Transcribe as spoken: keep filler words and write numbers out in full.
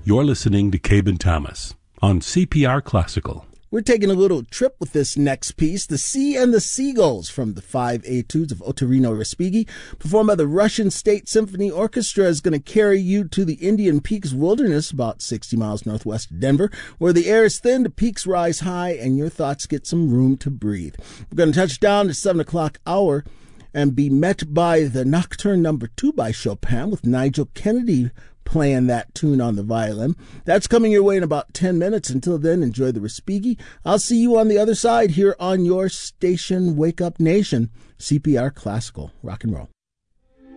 You're listening to Cabin Thomas on C P R Classical. We're taking a little trip with this next piece, The Sea and the Seagulls, from the five etudes of Ottorino Respighi, performed by the Russian State Symphony Orchestra, is going to carry you to the Indian Peaks Wilderness, about sixty miles northwest of Denver, where the air is thin, the peaks rise high, and your thoughts get some room to breathe. We're going to touch down at seven o'clock hour and be met by the Nocturne Number Two by Chopin, with Nigel Kennedy playing that tune on the violin. That's coming your way in about ten minutes. Until then, enjoy the Respighi. I'll see you on the other side here on your station, Wake Up Nation, C P R Classical. Rock and roll.